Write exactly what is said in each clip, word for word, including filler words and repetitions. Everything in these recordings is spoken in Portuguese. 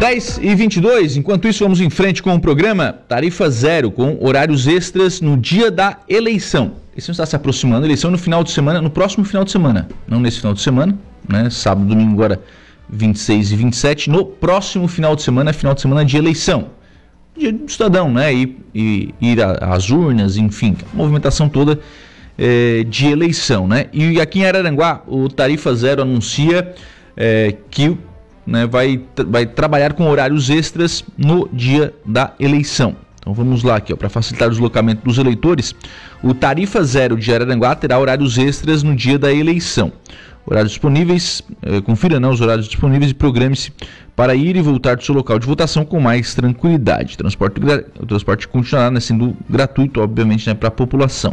dez e vinte e dois, enquanto isso vamos em frente com o programa Tarifa Zero, com horários extras no dia da eleição. A eleição está se aproximando, eleição no final de semana, no próximo final de semana, não nesse final de semana, né? Sábado, domingo agora vinte e seis e vinte e sete, no próximo final de semana, final de semana de eleição. Dia do cidadão, né? E, e ir às urnas, enfim, a movimentação toda é, de eleição, né? E aqui em Araranguá, o Tarifa Zero anuncia é, que né, vai, vai trabalhar com horários extras no dia da eleição. Então vamos lá aqui, para facilitar o deslocamento dos eleitores, o Tarifa Zero de Araranguá terá horários extras no dia da eleição. Horários disponíveis, eh, confira né, os horários disponíveis e programe-se para ir e voltar do seu local de votação com mais tranquilidade. Transporte, o transporte continuará né, sendo gratuito, obviamente, né, para a população.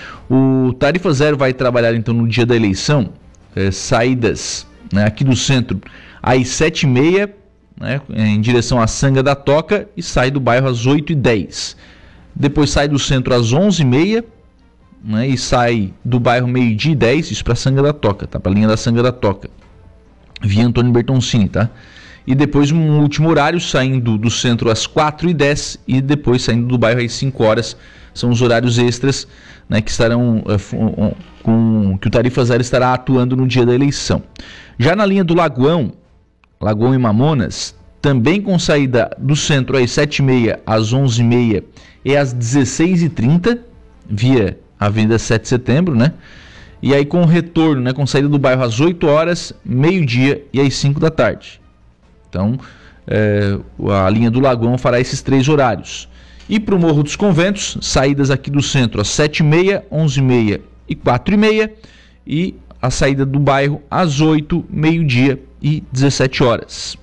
O Tarifa Zero vai trabalhar então no dia da eleição, eh, saídas né, aqui do centro às sete e meia, né, em direção à Sanga da Toca, e sai do bairro às oito e dez. Depois sai do centro às onze e meia, né, e sai do bairro meio-dia e dez, isso para a Sanga da Toca, tá? Para a linha da Sanga da Toca, via Antônio Bertoncini, tá? E depois um último horário, saindo do centro às quatro e dez e depois saindo do bairro às cinco horas. São os horários extras né, que estarão uh, com que o Tarifa Zero estará atuando no dia da eleição. Já na linha do Lagoão, Lagoão e Mamonas, também com saída do centro às sete e meia, às onze e meia e às dezesseis e trinta, via Avenida sete de Setembro, né? E aí com retorno, né, com saída do bairro às oito horas, meio-dia e às cinco da tarde. Então, é, a linha do Lagoão fará esses três horários. E para o Morro dos Conventos, saídas aqui do centro às sete e meia, onze e meia e quatro e meia, e a saída do bairro às oito, meio-dia e dezessete horas.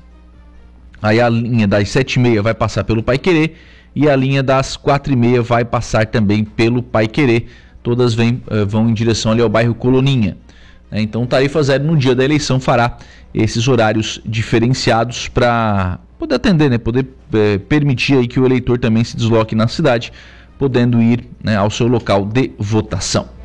Aí a linha das sete e meia vai passar pelo Paiquerê e a linha das quatro e meia vai passar também pelo Paiquerê. Todas vêm, vão em direção ali ao bairro Coloninha. Então, Tarifa Zero no dia da eleição fará esses horários diferenciados para poder atender, né? Poder é, permitir aí que o eleitor também se desloque na cidade, podendo ir né, ao seu local de votação.